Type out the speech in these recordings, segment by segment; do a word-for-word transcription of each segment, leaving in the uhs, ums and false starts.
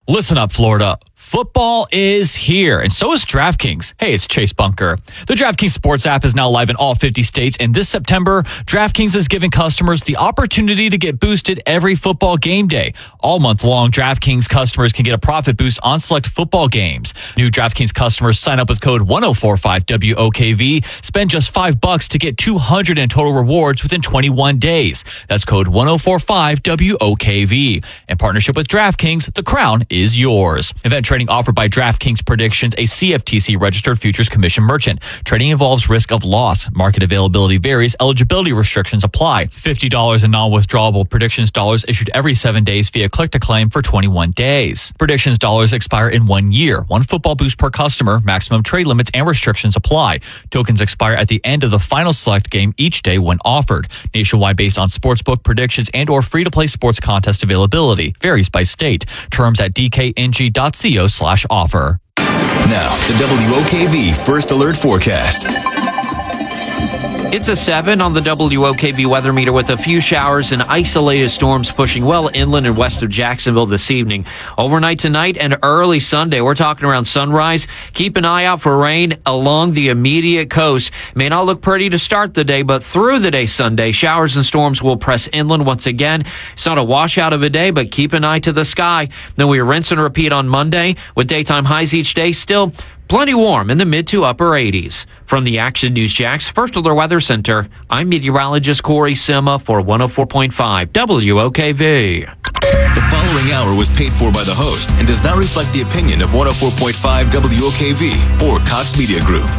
Listen up, Florida. Football is here, and so is DraftKings. Hey, it's Chase Bunker. The DraftKings Sports app is now live in all fifty states, and this September, DraftKings is giving customers the opportunity to get boosted every football game day. All month long, DraftKings customers can get a profit boost on select football games. New DraftKings customers sign up with code one oh four five W O K V, spend just five bucks to get two hundred in total rewards within twenty-one days. That's code one oh four five W O K V. In partnership with DraftKings, the crown is yours. Event trading offered by DraftKings Predictions, a C F T C registered futures commission merchant. Trading involves risk of loss. Market availability varies. Eligibility restrictions apply. fifty dollars in non-withdrawable Predictions dollars issued every seven days via click-to-claim for twenty-one days. Predictions dollars expire in one year. One football boost per customer. Maximum trade limits and restrictions apply. Tokens expire at the end of the final select game each day when offered. Nationwide based on sportsbook predictions and or free-to-play sports contest availability. Varies by state. Terms at d k n g dot co slash offer. Now, the W O K V First Alert Forecast. It's a seven on the W O K V weather meter with a few showers and isolated storms pushing well inland and west of Jacksonville this evening. Overnight tonight and early Sunday, we're talking around sunrise. Keep an eye out for rain along the immediate coast. May not look pretty to start the day, but through the day Sunday, showers and storms will press inland once again. It's not a washout of a day, but keep an eye to the sky. Then we rinse and repeat on Monday with daytime highs each day still plenty warm in the mid to upper eighties. From the Action News Jax First Alert Weather Center, I'm meteorologist Corey Sima for one oh four point five W O K V. The following hour was paid for by the host and does not reflect the opinion of one oh four point five W O K V or Cox Media Group.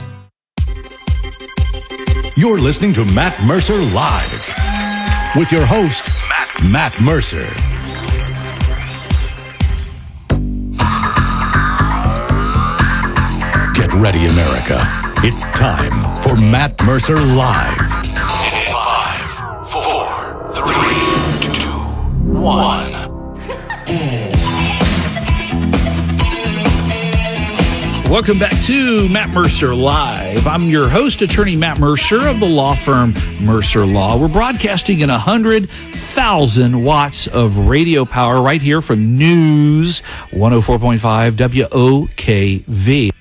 You're listening to Matt Mercer Live with your host, Matt, Matt Mercer. Get ready, America. It's time for Matt Mercer Live. Five, four, three, two, one. Welcome back to Matt Mercer Live. I'm your host, attorney Matt Mercer of the law firm Mercer Law. We're broadcasting in one hundred thousand watts of radio power right here from News one oh four point five W O K V.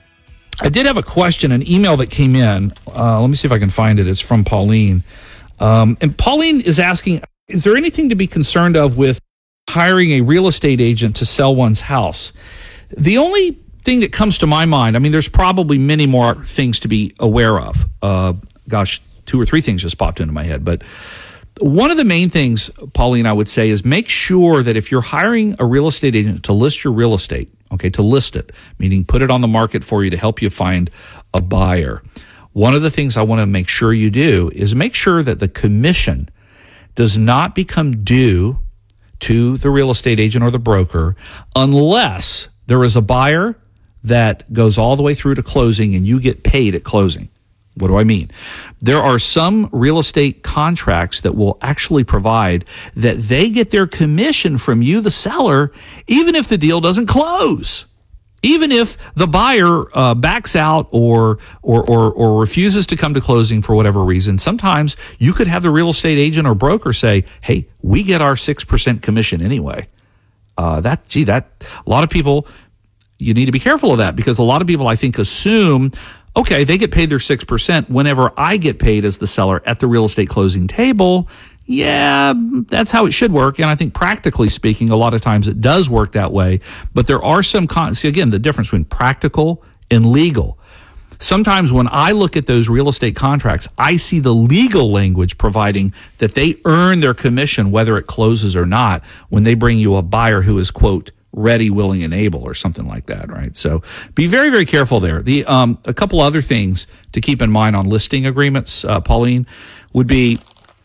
I did have a question, an email that came in. Uh, let me see if I can find it. It's from Pauline. Um, and Pauline is asking, is there anything to be concerned of with hiring a real estate agent to sell one's house? The only thing that comes to my mind, I mean, there's probably many more things to be aware of. Uh, gosh, two or three things just popped into my head. But one of the main things, Pauline, I would say is make sure that if you're hiring a real estate agent to list your real estate, okay, to list it, meaning put it on the market for you to help you find a buyer. One of the things I want to make sure you do is make sure that the commission does not become due to the real estate agent or the broker unless there is a buyer that goes all the way through to closing and you get paid at closing. What do I mean? There are some real estate contracts that will actually provide that they get their commission from you, the seller, even if the deal doesn't close. Even if the buyer uh, backs out or, or or or refuses to come to closing for whatever reason, sometimes you could have the real estate agent or broker say, hey, we get our six percent commission anyway. Uh, that, gee, that, a lot of people, you need to be careful of that because a lot of people, I think, assume, okay, they get paid their six percent whenever I get paid as the seller at the real estate closing table. Yeah, that's how it should work. And I think practically speaking, a lot of times it does work that way. But there are some, con- see, again, the difference between practical and legal. Sometimes when I look at those real estate contracts, I see the legal language providing that they earn their commission whether it closes or not when they bring you a buyer who is, quote, ready, willing, and able, or something like that, right? So be very, very careful there. The um, a couple other things to keep in mind on listing agreements, uh, Pauline, would be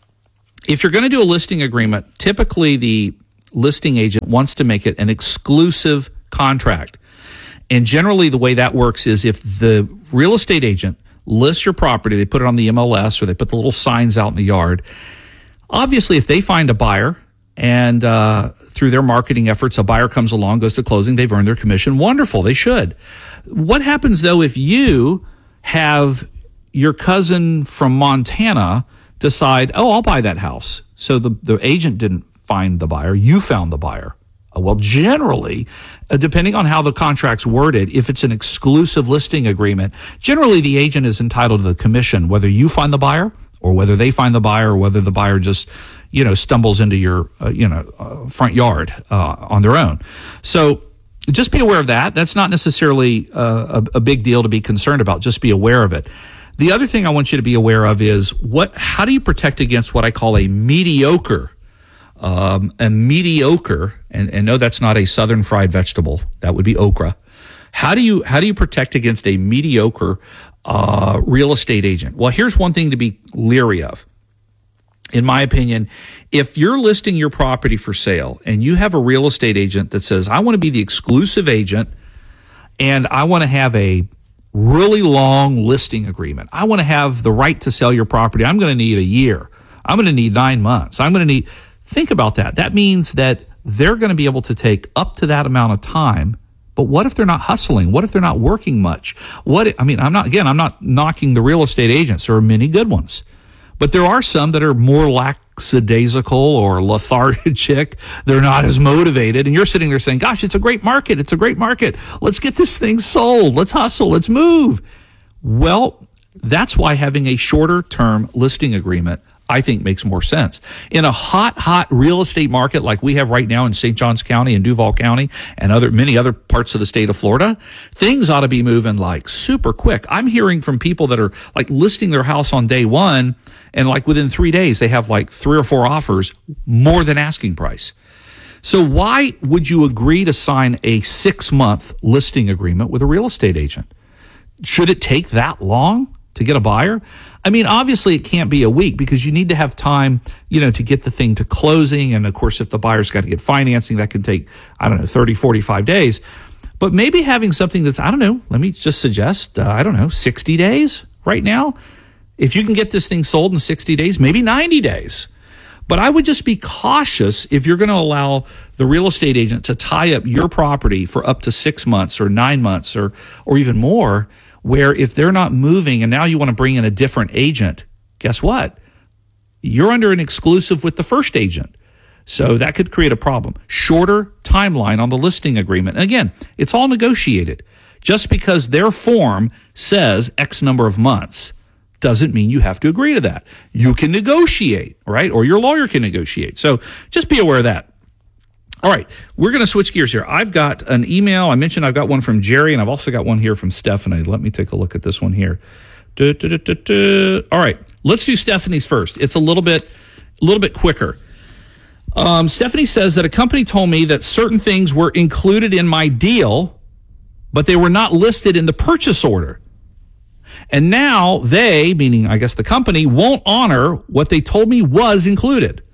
if you're going to do a listing agreement, typically the listing agent wants to make it an exclusive contract. And generally the way that works is if the real estate agent lists your property, they put it on the M L S or they put the little signs out in the yard. Obviously, if they find a buyer and uh, through their marketing efforts, a buyer comes along, goes to closing, they've earned their commission. Wonderful, they should. What happens, though, if you have your cousin from Montana decide, oh, I'll buy that house. So the, the agent didn't find the buyer, you found the buyer. Uh, well, generally, uh, depending on how the contract's worded, if it's an exclusive listing agreement, generally the agent is entitled to the commission, whether you find the buyer or whether they find the buyer or whether the buyer just, you know, stumbles into your, uh, you know, uh, front yard uh, on their own. So just be aware of that. That's not necessarily uh, a, a big deal to be concerned about. Just be aware of it. The other thing I want you to be aware of is what, how do you protect against what I call a mediocre Um, a mediocre, and, and no, that's not a southern fried vegetable. That would be okra. How do you, how do you protect against a mediocre, uh, real estate agent? Well, here's one thing to be leery of. In my opinion, if you're listing your property for sale and you have a real estate agent that says, I want to be the exclusive agent and I want to have a really long listing agreement. I want to have the right to sell your property. I'm going to need a year. I'm going to need nine months. I'm going to need... Think about that. That means that they're going to be able to take up to that amount of time. But what if they're not hustling? What if they're not working much? What, I mean, I'm not, again, I'm not knocking the real estate agents. There are many good ones, but there are some that are more lackadaisical or lethargic. They're not as motivated. And you're sitting there saying, gosh, it's a great market. It's a great market. Let's get this thing sold. Let's hustle. Let's move. Well, that's why having a shorter term listing agreement, I think, makes more sense. In a hot, hot real estate market like we have right now in Saint Johns County and Duval County and other many other parts of the state of Florida, things ought to be moving like super quick. I'm hearing from people that are like listing their house on day one, and like within three days, they have like three or four offers more than asking price. So why would you agree to sign a six-month listing agreement with a real estate agent? Should it take that long to get a buyer? I mean, obviously it can't be a week because you need to have time, you know, to get the thing to closing. And of course, if the buyer's got to get financing, that can take, I don't know, thirty, forty-five days. But maybe having something that's, I don't know, let me just suggest, uh, I don't know, sixty days right now. If you can get this thing sold in sixty days, maybe ninety days. But I would just be cautious if you're going to allow the real estate agent to tie up your property for up to six months or nine months or, or even more, where if they're not moving and now you want to bring in a different agent, guess what? You're under an exclusive with the first agent. So that could create a problem. Shorter timeline on the listing agreement. And again, it's all negotiated. Just because their form says X number of months doesn't mean you have to agree to that. You can negotiate, right? Or your lawyer can negotiate. So just be aware of that. All right, we're going to switch gears here. I've got an email. I mentioned I've got one from Jerry, and I've also got one here from Stephanie. Let me take a look at this one here. Du, du, du, du, du. All right, let's do Stephanie's first. It's a little bit, a little bit quicker. Um, Stephanie says that a company told me that certain things were included in my deal, but they were not listed in the purchase order. And now they, meaning I guess the company, won't honor what they told me was included.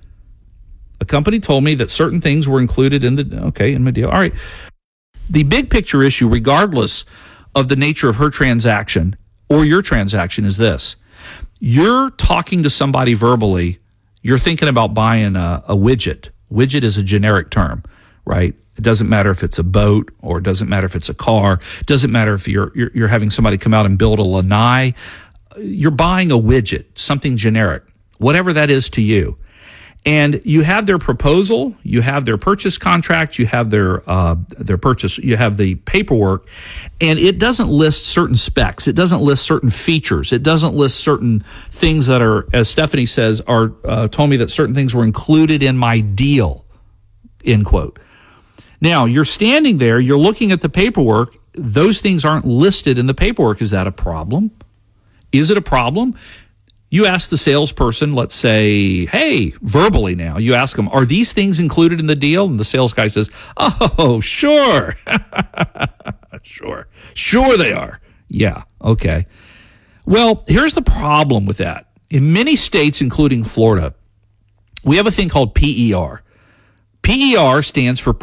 A company told me that certain things were included in the, okay, in my deal. All right. The big picture issue, regardless of the nature of her transaction or your transaction, is this. You're talking to somebody verbally. You're thinking about buying a, a widget. Widget is a generic term, right? It doesn't matter if it's a boat or it doesn't matter if it's a car. It doesn't matter if you're, you're, you're having somebody come out and build a lanai. You're buying a widget, something generic, whatever that is to you. And you have their proposal, you have their purchase contract, you have their uh, their purchase, you have the paperwork, and it doesn't list certain specs. It doesn't list certain features. It doesn't list certain things that are, as Stephanie says, are uh, told me that certain things were included in my deal, end quote. Now, you're standing there, you're looking at the paperwork. Those things aren't listed in the paperwork. Is that a problem? Is it a problem? You ask the salesperson, let's say, hey, verbally now, you ask them, are these things included in the deal? And the sales guy says, oh, sure. sure. Sure they are. Yeah, okay. Well, here's the problem with that. In many states, including Florida, we have a thing called P E R. P E R stands for